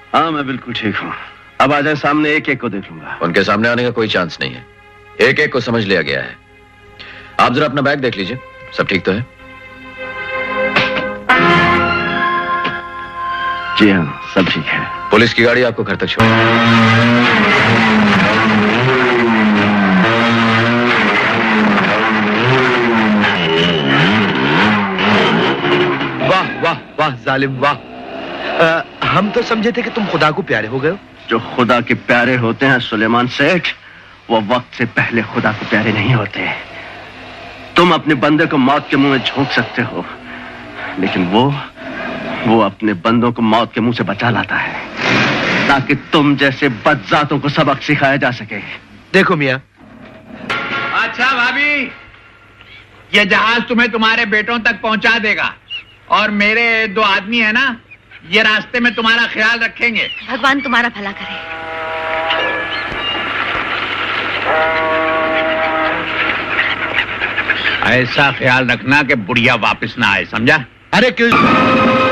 हाँ, मैं बिल्कुल ठीक हूँ। अब आ जाए सामने, एक एक को देख लूंगा। उनके सामने आने का कोई चांस नहीं है, एक एक को समझ लिया गया है। आप जरा अपना बैग देख लीजिए, सब ठीक तो है? जी हाँ, सब ठीक है। पुलिस की गाड़ी आपको घर तक छोड़। वाह वाह वाह जालिम वाह। हम तो समझे थे कि तुम खुदा को प्यारे हो गए हो। जो खुदा के प्यारे होते हैं सुलेमान सेठ, वो वक्त से पहले खुदा को प्यारे नहीं होते। तुम अपने बंदे को मौत के मुंह में झोंक सकते हो, लेकिन वो अपने बंदों को मौत के मुंह से बचा लाता है, ताकि तुम जैसे बदजातों को सबक सिखाया जा सके। देखो मियां। अच्छा भाभी, ये जहाज तुम्हें तुम्हारे बेटों तक पहुंचा देगा, और मेरे 2 आदमी है ना, ये रास्ते में तुम्हारा ख्याल रखेंगे। भगवान तुम्हारा भला करे। ऐसा ख्याल रखना कि बुढ़िया वापस ना आए, समझा? अरे क्यों?